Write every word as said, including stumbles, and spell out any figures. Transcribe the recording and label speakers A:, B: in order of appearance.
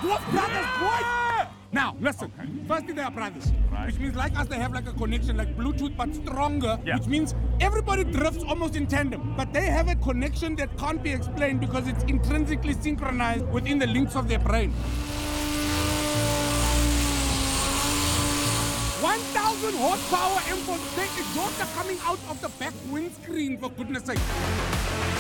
A: dwarf brothers, boy. Now, listen. Okay. Firstly, they are brothers.
B: Right.
A: Which means like us, they have like a connection, like Bluetooth, but stronger.
B: Yeah.
A: Which means everybody drifts almost in tandem. But they have a connection that can't be explained because it's intrinsically synchronized within the links of their brain. one thousand horsepower M four. Take exhaust coming out of the back windscreen, for goodness sake.